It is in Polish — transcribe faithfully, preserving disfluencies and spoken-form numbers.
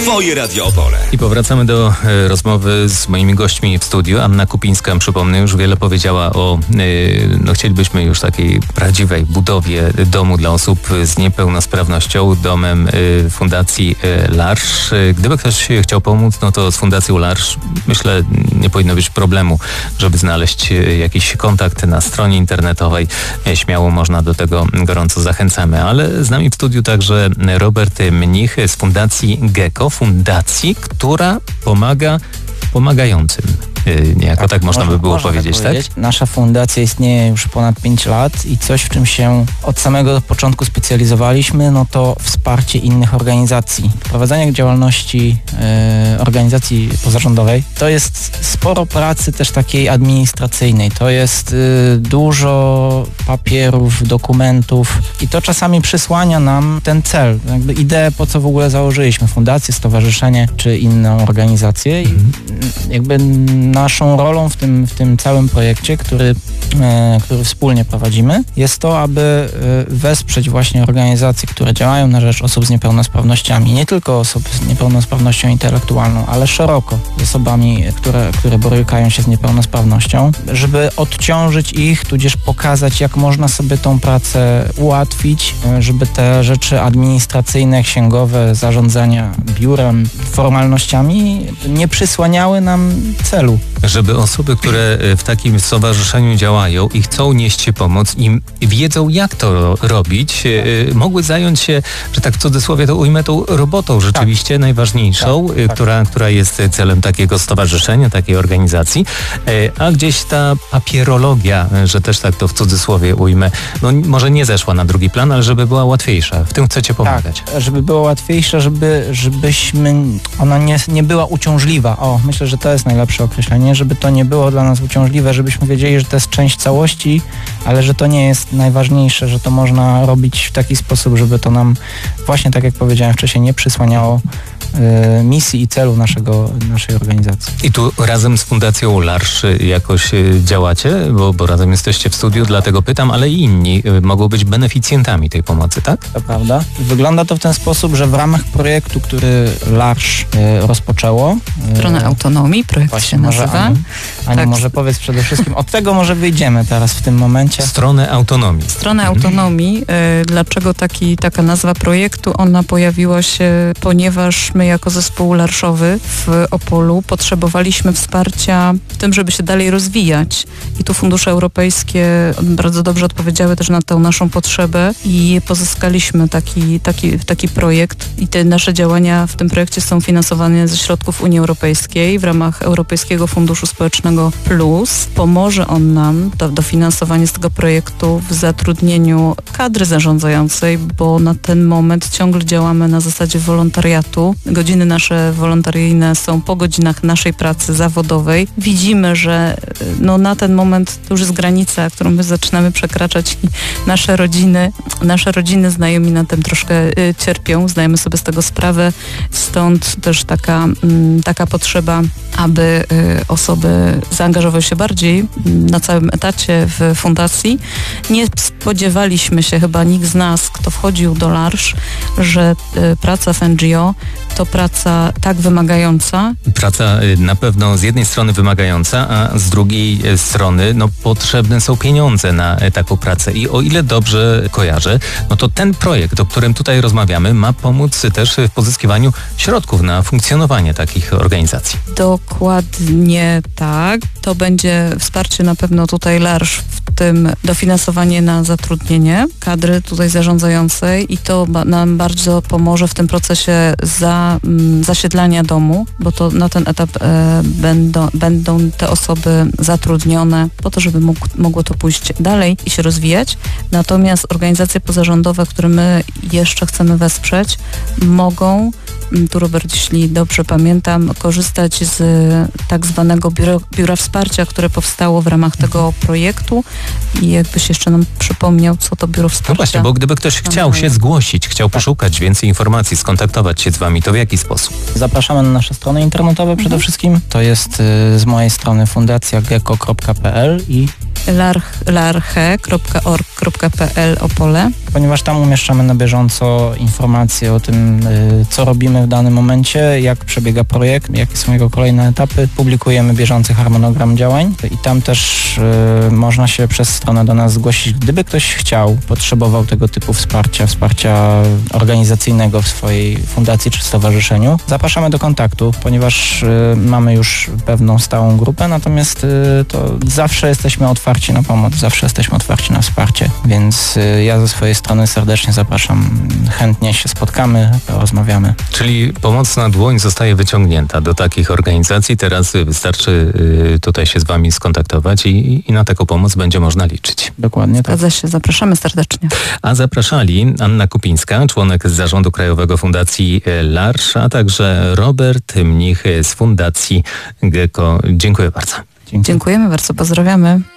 Twoje Radio Opole. I powracamy do e, rozmowy z moimi gośćmi w studiu. Anna Kupińska, przypomnę, już wiele powiedziała o, e, no chcielibyśmy już takiej prawdziwej budowie domu dla osób z niepełnosprawnością, domem e, Fundacji e, L'Arche. E, gdyby ktoś chciał pomóc, no to z Fundacją L'Arche myślę nie powinno być problemu, żeby znaleźć e, jakiś kontakt na stronie internetowej. E, śmiało można do tego, gorąco zachęcamy. Ale z nami w studiu także Robert Mnich z Fundacji Gecko, fundacji, która pomaga pomagającym. Niejako tak, tak można, można by było można powiedzieć, tak, powiedzieć, tak? Nasza fundacja istnieje już ponad pięć lat i coś, w czym się od samego początku specjalizowaliśmy, no to wsparcie innych organizacji. Prowadzenie działalności e, organizacji pozarządowej to jest sporo pracy też takiej administracyjnej. To jest e, dużo papierów, dokumentów i to czasami przysłania nam ten cel, jakby ideę, po co w ogóle założyliśmy fundację, stowarzyszenie czy inną organizację. I jakby naszą rolą w tym, w tym całym projekcie, który, e, który wspólnie prowadzimy, jest to, aby e, wesprzeć właśnie organizacje, które działają na rzecz osób z niepełnosprawnościami. Nie tylko osób z niepełnosprawnością intelektualną, ale szeroko z osobami, które, które borykają się z niepełnosprawnością, żeby odciążyć ich, tudzież pokazać, jak można sobie tą pracę ułatwić, e, żeby te rzeczy administracyjne, księgowe, zarządzania biurem, formalnościami nie przysłaniały nam celu. Żeby osoby, które w takim stowarzyszeniu działają i chcą nieść pomoc i wiedzą, jak to robić, tak. mogły zająć się, że tak w cudzysłowie to ujmę, tą robotą rzeczywiście tak. najważniejszą, tak, tak. Która, która jest celem takiego stowarzyszenia, takiej organizacji, a gdzieś ta papierologia, że też tak to w cudzysłowie ujmę, no może nie zeszła na drugi plan, ale żeby była łatwiejsza. W tym chcecie pomagać. Tak, żeby była łatwiejsza, żeby, żebyśmy, ona nie, nie była uciążliwa. O, myślę, że to jest najlepsze określenie, żeby to nie było dla nas uciążliwe, żebyśmy wiedzieli, że to jest część całości, ale że to nie jest najważniejsze, że to można robić w taki sposób, żeby to nam właśnie, tak jak powiedziałem wcześniej, nie przysłaniało y, misji i celu naszego, naszej organizacji. I tu razem z Fundacją L'Arche jakoś y, działacie, bo, bo razem jesteście w studiu, dlatego pytam, ale i inni y, mogą być beneficjentami tej pomocy, tak? To prawda. Wygląda to w ten sposób, że w ramach projektu, który L'Arche y, rozpoczęło... Stronę autonomii, projekt właśnie się nazywa. Aniu, Aniu tak. może powiedz przede wszystkim, od tego może wyjdziemy teraz w tym momencie. Stronę autonomii. Stronę mhm. autonomii. Y, dlaczego taki, taka nazwa projektu? Ona pojawiła się, ponieważ my jako zespół L'arszowy w Opolu potrzebowaliśmy wsparcia w tym, żeby się dalej rozwijać. I tu fundusze europejskie bardzo dobrze odpowiedziały też na tę naszą potrzebę i pozyskaliśmy taki, taki, taki projekt i te nasze działania w tym projekcie są finansowane ze środków Unii Europejskiej w ramach Europejskiego Funduszu Społecznego Plus. Pomoże on nam, to dofinansowanie z tego projektu, w zatrudnieniu kadry zarządzającej, bo na ten moment ciągle działamy na zasadzie wolontariatu. Godziny nasze wolontaryjne są po godzinach naszej pracy zawodowej. Widzimy, że no, na ten moment to już jest granica, którą my zaczynamy przekraczać i nasze rodziny, nasze rodziny, znajomi na tym troszkę y, cierpią, zdajemy sobie z tego sprawę. Stąd też taka, y, taka potrzeba, aby y, osoby zaangażowały się bardziej y, na całym etacie w fundacji. Nie spodziewaliśmy się chyba nikt z nas, kto wchodził do L'Arche, że y, praca w N G O to praca tak wymagająca. Praca na pewno z jednej strony wymagająca, a z drugiej strony no, potrzebne są pieniądze na taką pracę. I o ile dobrze kojarzę, no to ten projekt, o którym tutaj rozmawiamy, ma pomóc też w pozyskiwaniu środków na funkcjonowanie takich organizacji. Dokładnie tak. To będzie wsparcie na pewno tutaj L'Arche, w tym dofinansowanie na zatrudnienie kadry tutaj zarządzającej i to ba- nam bardzo pomoże w tym procesie za, m, zasiedlania domu, bo to na ten etap e, będą, będą te osoby zatrudnione po to, żeby mógł, mogło to pójść dalej i się rozwijać. Natomiast organizacje pozarządowe, które my jeszcze chcemy wesprzeć, mogą, tu Robert, jeśli dobrze pamiętam, korzystać z tak zwanego biura, biura wsparcia, które powstało w ramach tego projektu i jakbyś jeszcze nam przypomniał, co to biuro wsparcia. No właśnie, bo gdyby ktoś chciał się zgłosić, chciał poszukać więcej informacji, skontaktować się z wami, to w jaki sposób? Zapraszamy na nasze strony internetowe przede mhm. wszystkim. To jest y, z mojej strony fundacja gecko kropka p l i larche kropka org kropka p l Opole. ponieważ tam umieszczamy na bieżąco informacje o tym, y, co robimy w danym momencie, jak przebiega projekt, jakie są jego kolejne etapy. Publikujemy bieżący harmonogram działań i tam też y, można się przez stronę do nas zgłosić, gdyby ktoś chciał, potrzebował tego typu wsparcia, wsparcia organizacyjnego w swojej fundacji czy stowarzyszeniu. Zapraszamy do kontaktu, ponieważ y, mamy już pewną stałą grupę, natomiast y, to zawsze jesteśmy otwarci na pomoc, zawsze jesteśmy otwarci na wsparcie, więc y, ja ze swojej strony serdecznie zapraszam. Chętnie się spotkamy, porozmawiamy. Czyli pomocna dłoń zostaje wyciągnięta do takich organizacji. Teraz wystarczy y, tutaj się z wami skontaktować i, i na taką pomoc będzie można liczyć. Dokładnie tak. Zgadza się, zapraszamy serdecznie. A zapraszali Anna Kupińska, członek z Zarządu Krajowego Fundacji L'Arche, a także Robert Mnich z Fundacji Gecko. Dziękuję bardzo. Dziękuję. Dziękujemy bardzo, pozdrawiamy.